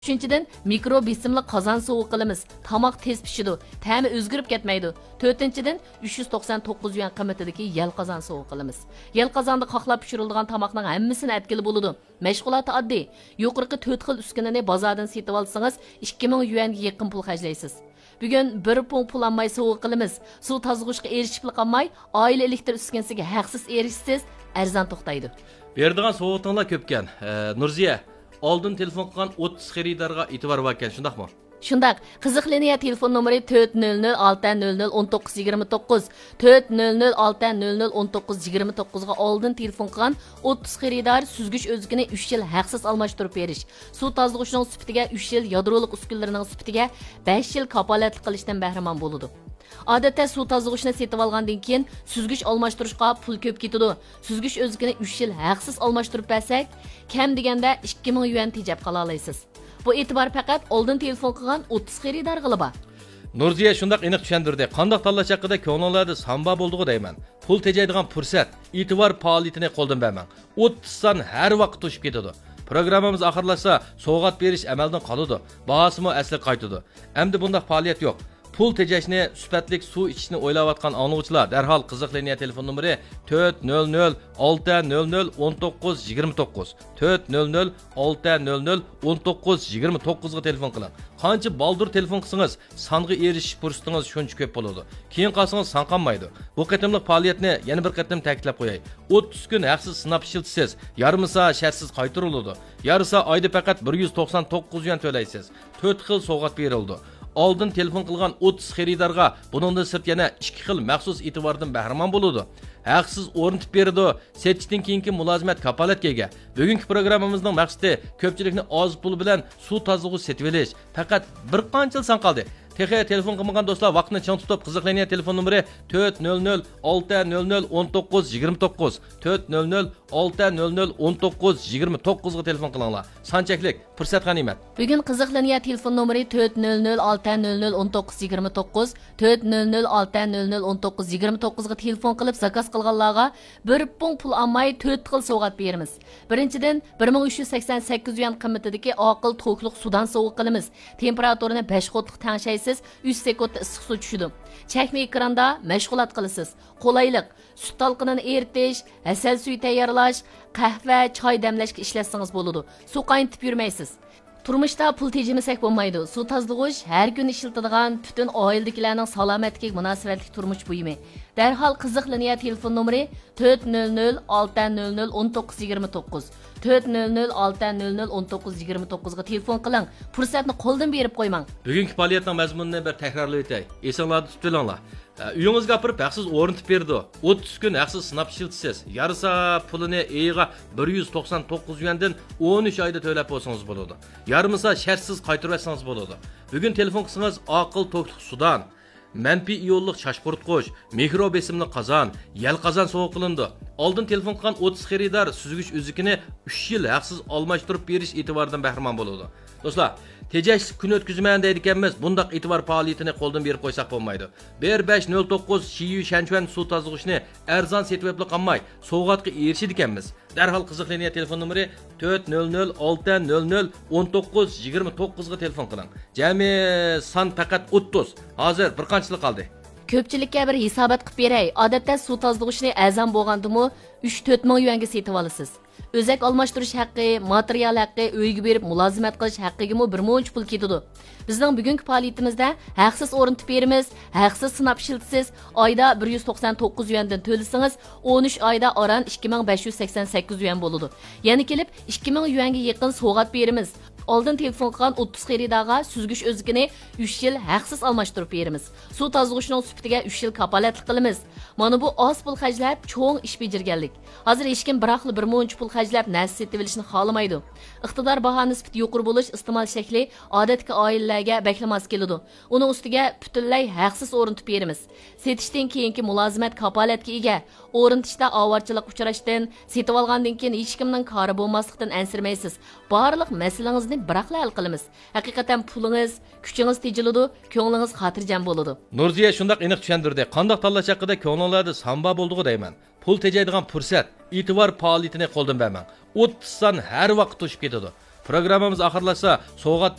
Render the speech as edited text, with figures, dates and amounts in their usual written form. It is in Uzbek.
Üçüncüden mikro besimli qozon sovuq qilamiz. Tamoq tez pishidi, ta'mi o'zgarib ketmaydi. To'rtinchidan 399 yuan qiymatidagi yal qozon sovuq qilamiz. Yal qozonda qoqlab pishirilgan tamoqning hammasini atkili bo'ladi. Mashg'uloti oddiy. Yuqorqi 4 xil uskunani bozordan sotib olsangiz 2000 yuanga yaqin pul xarjlaysiz. Bugun 1 pul olmay sovuq qilamiz. Suv tozg'ishga erishib qolmay, oila elektr uskunasiga haqsiz erishsiz, arzon to'xtaydi. Berdigan sovuqtinglar ko'pkan. Nurziya, oldin telefon qilgan 30 xaridorga e'tibor bor ekan, shundaqmi? Shundaq, qiziq liniya telefon nomeri 400-600-1929, 400-600-1929 ga oldin telefon qilgan 30 xaridor süzgüç o'zigini 3 yil haqsiz almashtirib berish, suv tozlig'ining sifatiga 3 yil yadroliq uskunlarning sifatiga 5 yil kapolatlik qilishdan bahramand bo'ladi. Odatda suv tozlig'ichni setib olgandan keyin süzgüç almashtirishga pul ko'p ketadi. Süzgüç o'zigini 3 yil haqsiz almashtirib bersak, kam deganda 2000 yuan tejab qola olasiz. Bu e'tibor faqat oldin telefon qilgan 30 xaridor g'iliba. Nurziya shundaq aniq tushundirdi. Qandoq tanlash haqida ko'ngillarda samba bo'ldigu deyman. Pul tejaydigan fursat, e'tibor faoliyatini qo'ldan bermang. 30 son har vaqt to'shib ketadi. Programmamiz oxirlashsa, sovg'at berish amaldan qoladi. Bahosimi asli qaytadi. Endi bundaq faoliyat yo'q. Pul tejashni, sifatlik suv ichishni o'ylayotgan angluvchilar darhol qiziq liniya telefon nomeri 400-600-1929, 400-600-1929 ga telefon qiling. Qancha baldur telefon qilsangiz, songa erishish fursatingiz shuncha ko'p bo'ladi. Keyin qolsangiz son qolmaydi. Bu qatimliq faoliyatni yana bir qatim ta'kidlab qo'yay. 30 kun haqsiz sinab ishiltisiz, yarmisa shartsiz qaytariladi. Yarısa oyda faqat 199 yuan to'laysiz. 4 xil sovg'at berildi. Oldin telefon qilgan 30 xaridorga buningdan sirt yana 2 xil maxsus e'tibordan bahramand bo'ladi. Haqsiz o'rnatib berdi. Setishdan keyingi mulozimat kapolatga ega. Bugungi programmamizning maqsadi ko'pchilikni oz pul bilan suv tozlig'i setib olish. Faqat bir qancha yil son qoldi. Texaya telefon qilmagan do'stlar vaqtni chang tutib qiziqlaniya telefon nomeri 400-600-1929, 400-600-1929 ga telefon qilinglar. Sanchaklik fursat g'animat. Bugun qiziqlaniya telefon nomeri 400-600-1929, 400-600-1929 ga telefon qilib zakaz qilganlarga 1 pul olmay 4 xil sovg'at beramiz. Birinchidan 1388 yuan qiymatidagi oqil to'kliq sudan sovuq qilamiz. Temperaturini 5 qotliq tangshaysiz, 3 sekundda issiq suv tushidi. Chakma ekranda mashg'ulot qilasiz. Qolaylik, sut talqinini eritish, asal suvi tayyorlash, qahva, choy damlashga ishlatsangiz bo'ladi. Suv qaynatib yurmaysiz. Turmushda pul tejamasak bo'lmaydi. Suv tozlig'ish har kun ishiltiladigan butun oiladagilarning salomatligiga munosabatli turmush buyumi. Darhol qiziq liniya telefon nomeri 400-600-1929, 400-600-1929 ga telefon qiling. Fursatni qo'ldan berib qo'ymang. Bugungi faoliyatning mazmunini bir takrorlab o'tay. Esinglarda tutib olinglar. Uyingizga kirib haqsiz o'rnatib berdi. 30 kun haqsiz sinab ishiltisiz. Yarısa pulini eyiga 199 yuandan 13 oyda to'lab bo'lsangiz bo'ladi. Yarımisa shartsiz qaytarib olsangiz bo'ladi. Bugun telefon qilsangiz oqil to'kliq sudan, manfiy iyonliq chashqurtqush, mikro besimli qozon, yal qozon sovuq qilindi. Oldin telefon qilgan 30 xaridor süzgüç o'zigini 3 yil haqsiz almashtirib berish e'tiboridan bahramand bo'ladi. Do'stlar, tejash kun o'tkazman deydiganmiz, bundaq e'tibor faoliyatini qo'ldan berib qo'ysak bo'lmaydi. 1509 Shiyu Shanchuan suv tozlig'ichni arzon setib qolmay, sovg'atga erishid ekanmiz. Darhol qiziq liniya telefon nomeri 400-600-1929 ga telefon qiling. Jami son faqat 30. Hozir bir qanchalik qoldi. Ko'pchilikka bir hisobot qilib beray. Odatda suv tozlig'ichni azam bo'lgandimi 3-4 ming yuanga setib olasiz. O'zak almashtirish haqqi, material haqqi, uyga berib mulozimat qilish haqqigami bir munch pul ketadi. Bizning bugungi faoliyatimizda haqsiz o'rnatib beramiz, haqsiz sinab ishiltisiz, oyda 199 yuandan to'lasangiz, 13 oyda oran 2588 yuan bo'ladi. Ya'ni kelib 2000 yuanga yaqin sovg'at beramiz. Oldin telefon qilgan 30 xaridorga süzgüç o'zigini 3 yil haqsiz almashtirib beramiz. Suv tozlig'ining sifatiga 3 yil kapolatlik qilamiz. Mana bu oz pul xarjlab cho'ng ish bajarganlik. Hozir hech kim biroqli bir munch pul xarjlab narsa setib olishni xohlamaydi. Iqtidor baho nisbati yuqori bo'lish iste'mol shakli odatga oilalarga beklamas keladi. Uni ustiga butunlay haqsiz o'rnatib beramiz. Setishdan keyingi mulozimat kapolatga ega. O'rnatishda ovorchilik uchrashdan, setib olgandan keyin hech kimning kori bo'lmaslikdan ansirmaysiz. Barliq masalalarni biroqla hal qilamiz. Haqiqatan pulingiz, kuchingiz tejiladi, ko'nglingiz xotirjam bo'ladi. Nurziya shundaq aniq tushundirdi. Qandoq tanlash haqida ko'ngillarda samba bo'ldigu deyman. Pul tejaydigan fursat, e'tibor faoliyatini qo'ldan bermang. 30 son har vaqt to'shib ketadi. Programmamiz oxirlashsa, sovg'at